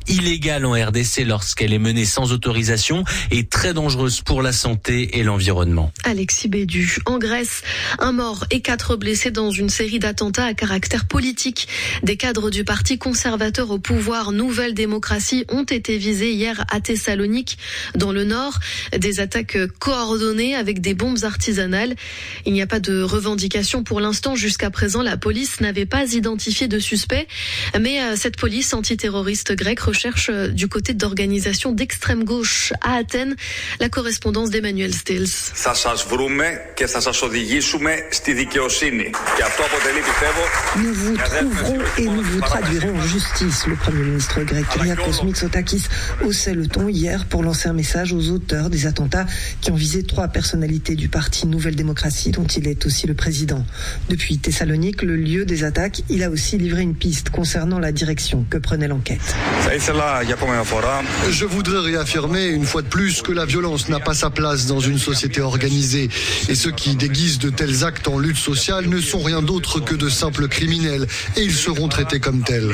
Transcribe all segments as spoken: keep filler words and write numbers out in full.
illégale en R D C lorsqu'elle est menée sans autorisation et très dangereuse pour la santé et l'environnement. Alexis Bédu. En Grèce, un mort et quatre blessés dans une série d'attentats à caractère politique. Des cadres du parti conservateur au pouvoir Nouvelle Démocratie ont été visés hier à Thessalonique, dans le nord. Des attaques coordonnées avec des bombes artisanales. Il n'y a pas de revendication pour l'instant. Jusqu'à présent, la police n'avait pas identifié de suspect. Mais cette police antiterroriste grecque recherche du côté d'organisations d'extrême gauche à Athènes. La correspondance d'Emmanuel Stills. Θα σας βρούμε και θα σας οδηγήσουμε στη δικαιοσύνη. Και αυτό αποτελεί, πιστεύω, Nous vous trouverons et nous vous traduirons en justice. Le Premier ministre grec Kyriakos Mitsotakis haussait le ton hier pour lancer un message aux auteurs des attentats qui ont visé trois personnalités du parti Nouvelle Démocratie, dont il est aussi le président. Depuis Thessalonique, le lieu des attaques, il a aussi livré une piste concernant la direction que prenait l'enquête. Je voudrais réaffirmer une fois de plus que la violence n'a pas sa place dans une société organisée. Et ceux qui déguisent de tels actes en lutte sociale ne sont rien d'autre que de simples criminels. Et ils seront traités comme tels.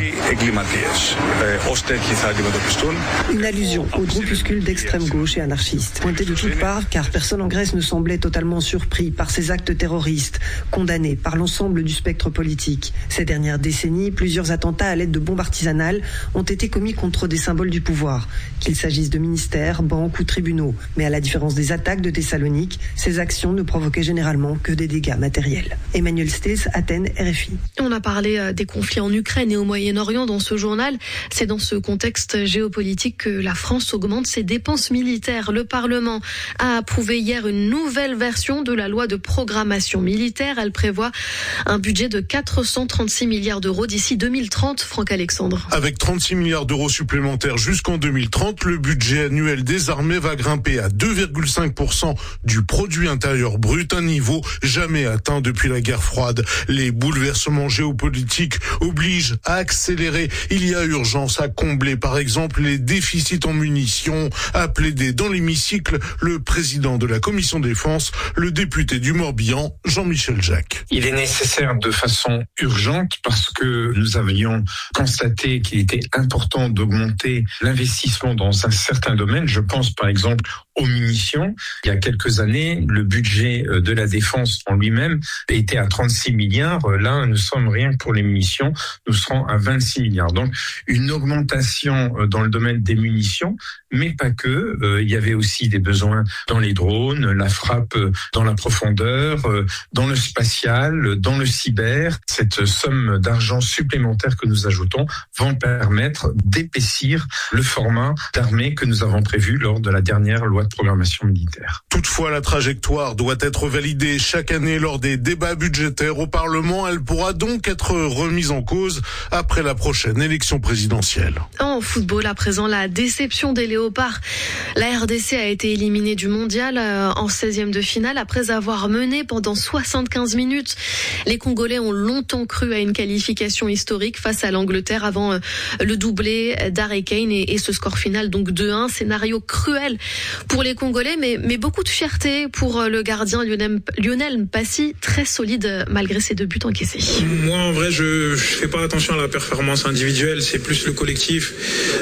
Une allusion au groupuscule d'extrême gauche et anarchistes. Pointé de toutes parts, car personne en Grèce ne semblait totalement surpris par ces actes terroristes, condamnés par l'ensemble du spectre politique. Ces dernières décennies, plusieurs attentats à l'aide de bombes artisanales ont été commis contre des symboles du pouvoir, qu'il s'agisse de ministères, banques ou tribunaux. Mais à la différence des attaques de Thessalonique, ces actions ne provoquaient généralement que des dégâts matériels. Emmanuel Stills, Athènes, R F I. On a parlé des conflits en Ukraine et au Moyen-Orient dans ce journal. C'est dans ce contexte géopolitique que la France augmente ses dépenses militaires. Le Parlement a approuvé hier une nouvelle version de la loi de programmation militaire. Elle prévoit un budget de quatre cent trente-six milliards d'euros d'ici deux mille trente. Franck Alexandre. Avec trente-six milliards d'euros supplémentaires jusqu'en deux mille trente, le budget annuel des armées va grimper à deux virgule cinq pour cent du produit intérieur brut, un niveau jamais atteint depuis la guerre froide. Les bouleversements géopolitiques obligent à accélérer. Il y a urgence à combler, par exemple, les déficits en munitions, a plaidé dans l'hémicycle le président de la commission défense, le député du Morbihan, Jean-Michel Jacques. Il est nécessaire de façon urgente parce que nous avions constaté qu'il était important d'augmenter l'investissement dans un certain domaine. Je pense par exemple aux munitions. Il y a quelques années, le budget de la défense en lui-même était à trente-six milliards. Là, nous sommes rien que pour les munitions, nous serons à vingt-six milliards. Donc, une augmentation dans le domaine des munitions, mais pas que. Il y avait aussi des besoins dans les drones, la frappe dans la profondeur, dans le spatial, dans le cyber. Cette somme d'argent supplémentaire que nous ajoutons va permettre d'épaissir le format d'armée que nous avons prévu lors de la dernière loi de programmation militaire. Toutefois, la trajectoire doit être validée chaque année lors des débats budgétaires au Parlement. Elle pourra donc être remise en cause après la prochaine élection présidentielle. En football, à présent, la déception des Léopards. La R D C a été éliminée du mondial en seizième de finale après avoir mené pendant soixante-quinze minutes. Les Congolais ont longtemps cru à une qualification historique face à l'Angleterre avant le doublé d'Harry Kane et, et ce score final donc deux un. Scénario cruel pour les Congolais, mais, mais beaucoup de fierté pour le gardien Lionel, Lionel Mpassi, très solide malgré ses deux buts encaissés. Moi, en vrai, je ne fais pas attention à la performance individuelle, c'est plus le collectif.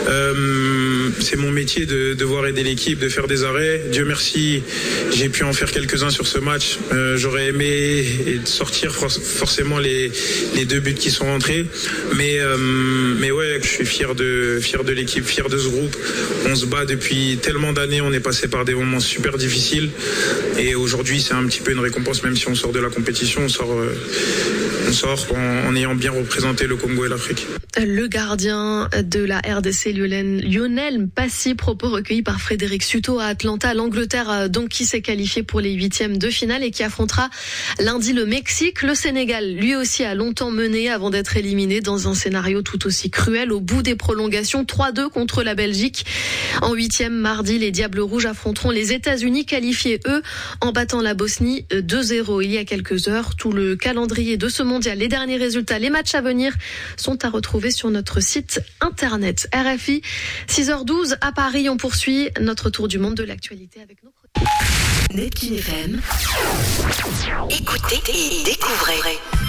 Euh, c'est mon métier de devoir aider l'équipe, de faire des arrêts. Dieu merci, j'ai pu en faire quelques-uns sur ce match. Euh, j'aurais aimé sortir forcément les, les deux buts qui sont rentrés. Mais, euh, mais ouais, je suis fier de, fier de l'équipe, fier de ce groupe. On se bat depuis tellement d'années, on est passé par des moments super difficiles. Et aujourd'hui, c'est un petit peu une récompense, même si on sort de la compétition, on sort, euh, on sort en, en ayant bien représenté le Congo et l'Afrique. Le gardien de la R D C, Lionel, Lionel Mpassi, propos recueillis par Frédéric Suto à Atlanta. L'Angleterre, donc, qui s'est qualifiée pour les huitièmes de finale et qui affrontera lundi le Mexique. Le Sénégal, lui aussi, a longtemps mené avant d'être éliminé dans un scénario tout aussi cruel. Au bout des prolongations, trois deux contre la Belgique. En huitième, mardi, les Diables Rouges affronteront les États-Unis, qualifiés, eux, en battant la Bosnie deux zéro il y a quelques heures. Tout le calendrier de ce mondial, les derniers résultats, les matchs à venir sont à retrouver sur notre site internet. R F I, six heures douze à Paris. On poursuit notre tour du monde de l'actualité avec nos chroniques. Neptune F M. Écoutez et découvrez.